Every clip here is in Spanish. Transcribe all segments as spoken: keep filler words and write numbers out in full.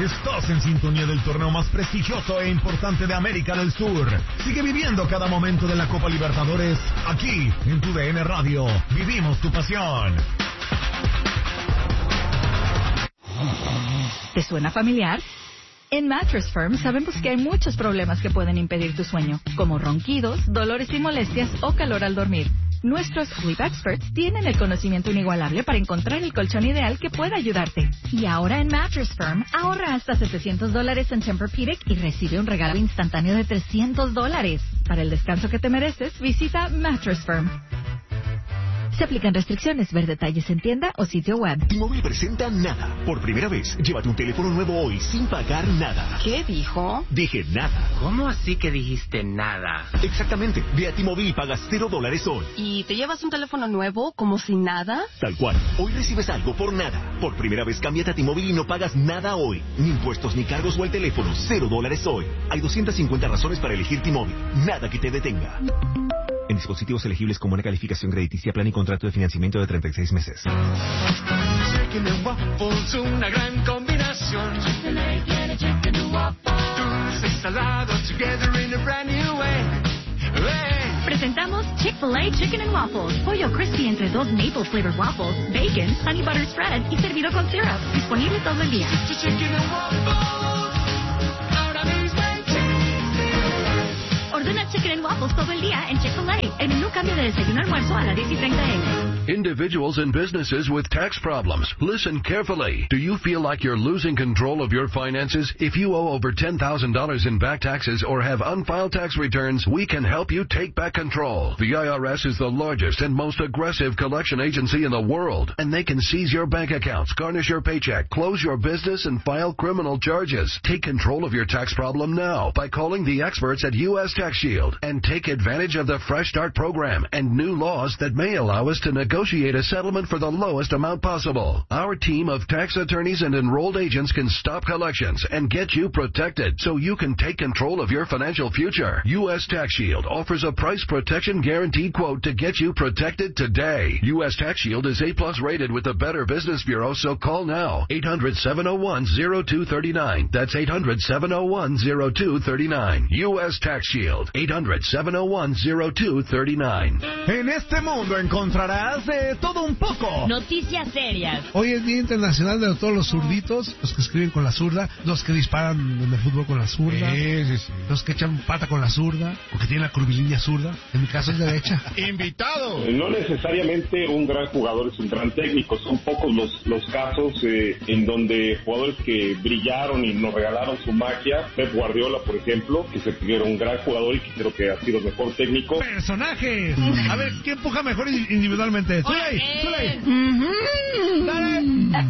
Estás en sintonía del torneo más prestigioso e importante de América del Sur. Sigue viviendo cada momento de la Copa Libertadores aquí en tu D N Radio. Vivimos tu pasión. ¿Te suena familiar? En Mattress Firm sabemos que hay muchos problemas que pueden impedir tu sueño, como ronquidos, dolores y molestias o calor al dormir. Nuestros Sleep Experts tienen el conocimiento inigualable para encontrar el colchón ideal que pueda ayudarte. Y ahora en Mattress Firm, ahorra hasta setecientos dólares en Tempur-Pedic y recibe un regalo instantáneo de trescientos dólares. Para el descanso que te mereces, visita Mattress Firm. Se aplican restricciones. Ver detalles en tienda o sitio web. T-Mobile presenta Nada. Por primera vez, llévate un teléfono nuevo hoy sin pagar nada. ¿Qué dijo? Dije nada. ¿Cómo así que dijiste nada? Exactamente. Ve a T-Mobile y pagas cero dólares hoy. ¿Y te llevas un teléfono nuevo como si nada? Tal cual. Hoy recibes algo por nada. Por primera vez, cámbiate a T-Mobile y no pagas nada hoy. Ni impuestos ni cargos o el teléfono. Cero dólares hoy. Hay doscientas cincuenta razones para elegir T-Mobile. Nada que te detenga. En dispositivos elegibles con buena calificación crediticia, plan y contrato de financiamiento de treinta y seis meses. Chicken and waffles, una gran combinación. Chicken and chicken and waffles. Dulce y salado together in a brand new way. Hey. Presentamos Chick-fil-A Chicken and Waffles. Pollo crispy entre dos maple flavored waffles, bacon, honey butter spread y servido con syrup. Disponible todo el día. Chicken and waffles. Ahora mismo en Chick-fil-A. Ordena Chicken and Waffles todo el día en Chick-fil-A. El menú cambia de desayuno almuerzo a las diez y treinta a eme. Individuals and businesses with tax problems, listen carefully. Do you feel like you're losing control of your finances? If you owe over ten thousand dollars in back taxes or have unfiled tax returns, we can help you take back control. The I R S is the largest and most aggressive collection agency in the world, and they can seize your bank accounts, garnish your paycheck, close your business, and file criminal charges. Take control of your tax problem now by calling the experts at U S Tax Shield and take advantage of the Fresh Start program and new laws that may allow us to negotiate a settlement for the lowest amount possible. Our team of tax attorneys and enrolled agents can stop collections and get you protected so you can take control of your financial future. U S Tax Shield offers a price protection guaranteed quote to get you protected today. U S Tax Shield is A plus rated with the Better Business Bureau, so call now. eight hundred, seven oh one, oh two three nine. That's eight hundred, seven oh one, oh two three nine. U S Tax Shield. eight hundred, seven oh one, oh two three nine. En este mundo encontrarás de todo un poco. Noticias serias. Hoy es Día Internacional de todos los zurditos, los que escriben con la zurda, los que disparan en el fútbol con la zurda, Sí, sí, sí. los que echan pata con la zurda, o que tienen la curvilínea zurda. En mi caso es derecha. ¡Invitado! No necesariamente un gran jugador es un gran técnico, son pocos los, los casos eh, en donde jugadores que brillaron y nos regalaron su magia. Pep Guardiola, por ejemplo, que se era un gran jugador y que creo que ha sido el mejor técnico. ¡Personajes! A ver, ¿quién empuja mejor individualmente? ¡Zuley! ¡Zuley! ¡Dale!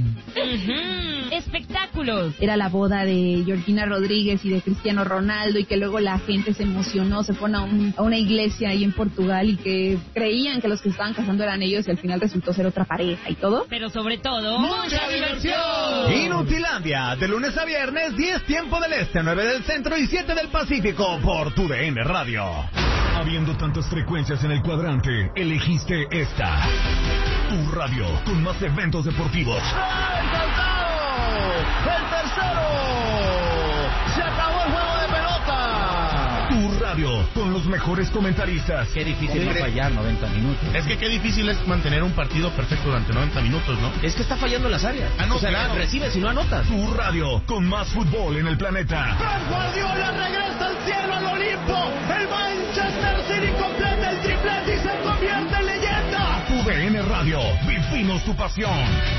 Uh-huh. Espectáculos. Era la boda de Georgina Rodríguez y de Cristiano Ronaldo, y que luego la gente se emocionó, se fueron a, un, a una iglesia ahí en Portugal y que creían que los que estaban casando eran ellos y al final resultó ser otra pareja y todo. Pero sobre todo, ¡mucha diversión! Inutilandia, de lunes a viernes, diez tiempo del este, nueve del centro y siete del Pacífico, por tu D N Radio. Habiendo tantas frecuencias en el cuadrante, elegiste esta. Tu radio, con más eventos deportivos. ¡El tercero! ¡El tercero! ¡Se acabó el juego de pelota! Tu radio, con los mejores comentaristas. Qué difícil es fallar noventa minutos. Es que qué difícil es mantener un partido perfecto durante noventa minutos, ¿no? Es que está fallando en las áreas. Ah, no, o sea, claro. recibes y no anotas. Tu radio, con más fútbol en el planeta. ¡Pep Guardiola regresa al cielo, al Olimpo! ¡El Manchester City completa el triplete y se convierte en leyenda! Tu D N Radio, vivimos tu pasión.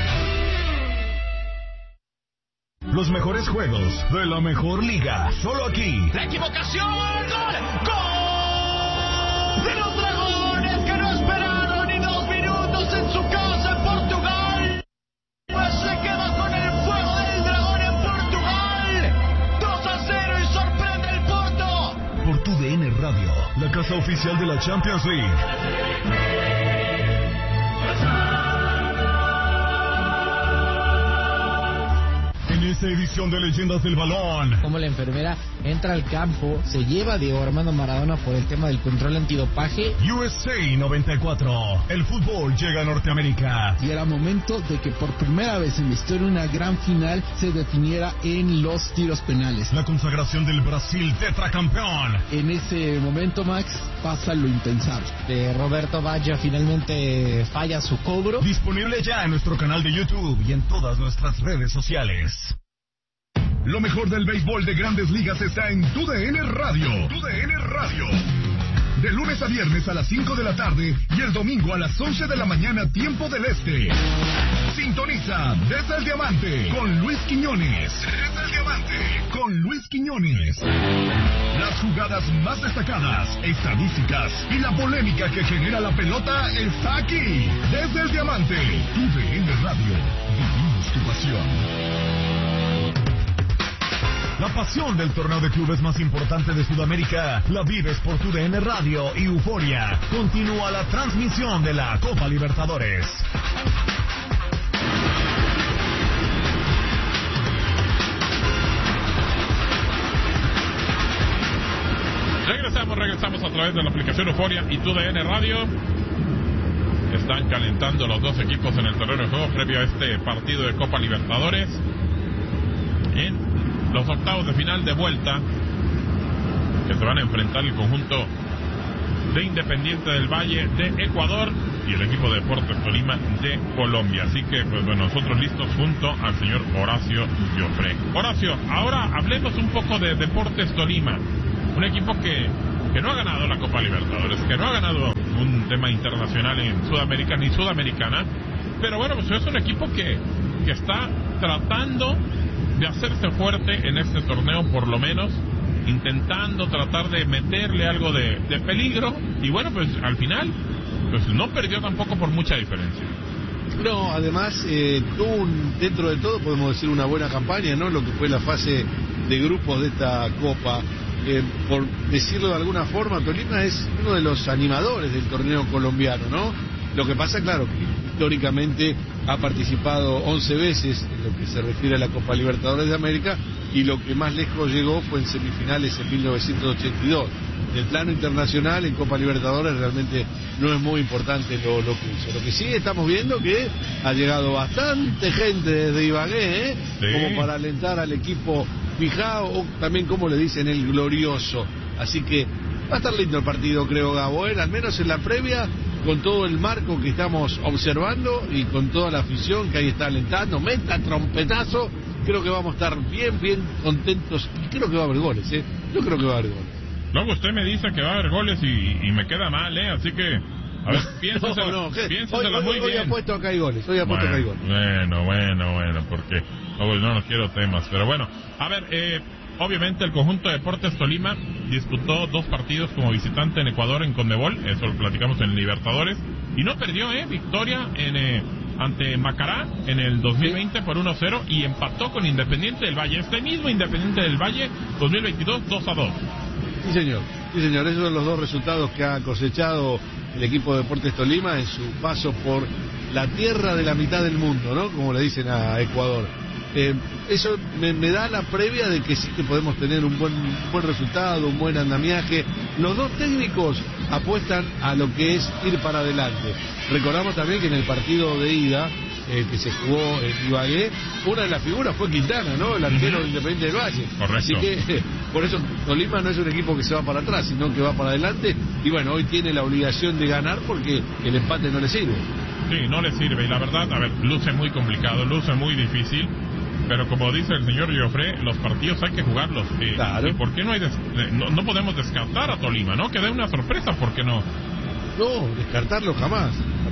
Los mejores juegos de la mejor liga, solo aquí. ¡La equivocación! ¡Gol! ¡Gol! De los dragones que no esperaron ni dos minutos en su casa en Portugal. Pues se queda con el fuego del dragón en Portugal. dos a cero y sorprende el Porto. Por tu D N Radio, la casa oficial de la Champions League. En esta edición de Leyendas del Balón, Como la enfermera entra al campo, se lleva a Diego Armando Maradona por el tema del control antidopaje. U S A noventa y cuatro, el fútbol llega a Norteamérica. Y era momento de que por primera vez en la historia una gran final se definiera en los tiros penales. La consagración del Brasil tetracampeón. En ese momento, Max, pasa lo impensable. De Roberto Baggio finalmente falla su cobro. Disponible ya en nuestro canal de YouTube y en todas nuestras redes sociales. Lo mejor del béisbol de Grandes Ligas está en Tu D N Radio. Tu D N Radio. De lunes a viernes a las cinco de la tarde y el domingo a las once de la mañana, tiempo del este. Sintoniza Desde el Diamante con Luis Quiñones. Desde el Diamante con Luis Quiñones. Las jugadas más destacadas, estadísticas y la polémica que genera la pelota está aquí. Desde el Diamante, Tu D N Radio. Vivimos tu pasión. La pasión del torneo de clubes más importante de Sudamérica la vives por Tu D N Radio y Euforia. Continúa la transmisión de la Copa Libertadores. Regresamos, regresamos a través de la aplicación Euforia y Tu D N Radio. Están calentando los dos equipos en el terreno de juego previo a este partido de Copa Libertadores. En los octavos de final de vuelta, que se van a enfrentar el conjunto de Independiente del Valle de Ecuador y el equipo de Deportes Tolima de Colombia. Así que, pues bueno, nosotros listos junto al señor Horacio Joffre. Horacio, ahora hablemos un poco de Deportes Tolima, un equipo que, que no ha ganado la Copa Libertadores, que no ha ganado un tema internacional en Sudamérica ni Sudamericana, pero bueno, pues es un equipo que, que está tratando de hacerse fuerte en este torneo, por lo menos intentando tratar de meterle algo de, de peligro, y bueno, pues al final pues no perdió tampoco por mucha diferencia. No, además eh, tuvo un, dentro de todo podemos decir una buena campaña, ¿no? Lo que fue la fase de grupos de esta Copa, eh, por decirlo de alguna forma, Tolima es uno de los animadores del torneo colombiano, ¿no? Lo que pasa, claro, que históricamente ha participado once veces en lo que se refiere a la Copa Libertadores de América, y lo que más lejos llegó fue en semifinales en mil novecientos ochenta y dos. Del plano internacional, en Copa Libertadores realmente no es muy importante lo, lo que hizo. Lo que sí estamos viendo que ha llegado bastante gente desde Ibagué, ¿eh? Sí. Como para alentar al equipo fijado, o también como le dicen, el glorioso. Así que va a estar lindo el partido, creo, Gabo, ¿eh? Al menos en la previa, con todo el marco que estamos observando y con toda la afición que ahí está alentando, meta, trompetazo, creo que vamos a estar bien, bien contentos, y creo que va a haber goles, ¿eh? Yo creo que va a haber goles. Luego usted me dice que va a haber goles y, y me queda mal, ¿eh? Así que, a ver, piénsesela, no, no, piénsesela hoy, muy hoy, bien. Hoy apuesto acá hay goles, hoy apuesto bueno, acá hay goles. Bueno, bueno, bueno, porque no, no nos quiero temas, pero bueno, a ver, eh... obviamente el conjunto de Deportes Tolima disputó dos partidos como visitante en Ecuador en Conmebol, eso lo platicamos en Libertadores, y no perdió, eh, victoria en eh, ante Macará en el dos mil veinte por uno cero, y empató con Independiente del Valle, este mismo Independiente del Valle, dos mil veintidós, dos a dos. Sí, señor, sí, señor, esos son los dos resultados que ha cosechado el equipo de Deportes Tolima en su paso por la tierra de la mitad del mundo, ¿no? Como le dicen a Ecuador. Eh, eso me, me da la previa de que sí que podemos tener un buen, un buen resultado, un buen andamiaje. Los dos técnicos apuestan a lo que es ir para adelante. Recordamos también que en el partido de ida eh, que se jugó en Ibagué, una de las figuras fue Quintana, ¿no? El arquero uh-huh. de Independiente del Valle. Correcto. Así que eh, por eso Tolima no es un equipo que se va para atrás, sino que va para adelante, y bueno, hoy tiene la obligación de ganar porque el empate no le sirve. Sí, no le sirve, y la verdad, a ver, luce muy complicado, luce muy difícil. Pero como dice el señor Joffre, los partidos hay que jugarlos. Eh, claro. ¿Y por qué no hay des- no, no podemos descartar a Tolima, no? Que dé una sorpresa, ¿por qué no? No, descartarlo jamás.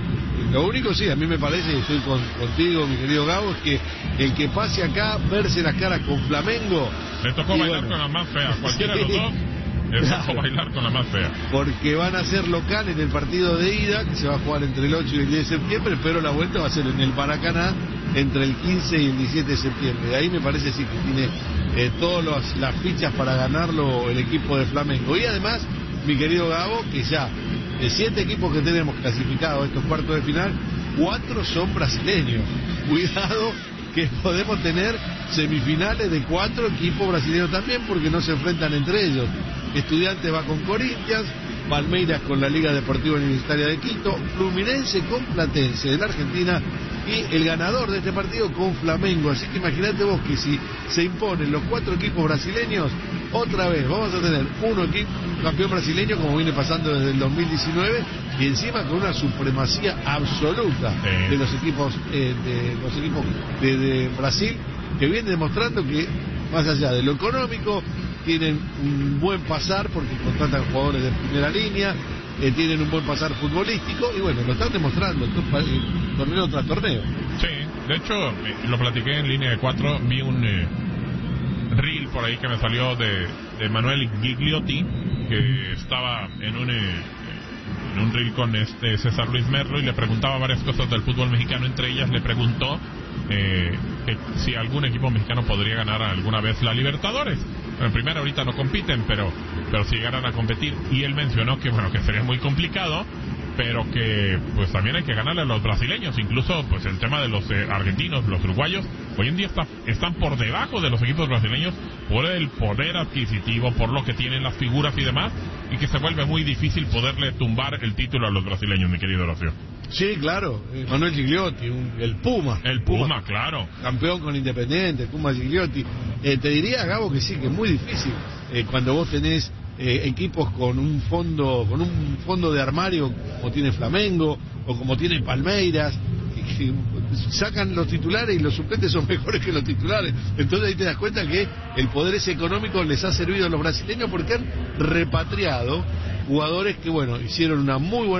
Lo único, sí, a mí me parece, y estoy con, contigo, mi querido Gabo, es que el que pase acá, verse las caras con Flamengo... Le tocó bailar bueno. con la más fea, cualquiera sí. de los dos... Le tocó claro. bailar con la más fea. Porque van a ser local en el partido de ida, que se va a jugar entre el ocho y el diez de septiembre, pero la vuelta va a ser en el Maracaná, entre el quince y el diecisiete de septiembre. De ahí me parece sí que tiene eh, todas las fichas para ganarlo el equipo de Flamengo. Y además, mi querido Gabo, que ya de siete equipos que tenemos clasificados estos cuartos de final, cuatro son brasileños. Cuidado que podemos tener semifinales de cuatro equipos brasileños también, porque no se enfrentan entre ellos. Estudiantes va con Corinthians, Palmeiras con la Liga Deportiva Universitaria de Quito, Fluminense con Platense de la Argentina y el ganador de este partido con Flamengo. Así que imagínate vos que si se imponen los cuatro equipos brasileños, otra vez vamos a tener uno equipo, un campeón brasileño como viene pasando desde el dos mil diecinueve y encima con una supremacía absoluta de los equipos eh, de los equipos de, de Brasil, que viene demostrando que más allá de lo económico tienen un buen pasar porque contratan jugadores de primera línea, eh, tienen un buen pasar futbolístico y bueno, lo están demostrando eh, torneo tras torneo. Sí, de hecho eh, lo platiqué en línea de cuatro, vi un eh, reel por ahí que me salió de, de Manuel Gigliotti, que estaba en un eh, en un reel con este César Luis Merlo y le preguntaba varias cosas del fútbol mexicano. Entre ellas le preguntó eh, que si algún equipo mexicano podría ganar alguna vez la Libertadores. En primera ahorita no compiten, pero pero si llegaran a competir, y él mencionó que bueno, que sería muy complicado, pero que pues también hay que ganarle a los brasileños. Incluso pues el tema de los eh, argentinos, los uruguayos hoy en día está, están por debajo de los equipos brasileños por el poder adquisitivo, por lo que tienen las figuras y demás, y que se vuelve muy difícil poderle tumbar el título a los brasileños, mi querido Horacio. Sí, claro, Manuel Gigliotti, un, el Puma. El Puma, Puma, claro. Campeón con Independiente, Puma Gigliotti. Eh, te diría, Gabo, que sí, que es muy difícil eh, cuando vos tenés eh, equipos con un fondo con un fondo de armario como tiene Flamengo o como tiene Palmeiras, que, que sacan los titulares y los suplentes son mejores que los titulares. Entonces ahí te das cuenta que el poder ese económico les ha servido a los brasileños porque han repatriado jugadores que, bueno, hicieron una muy buena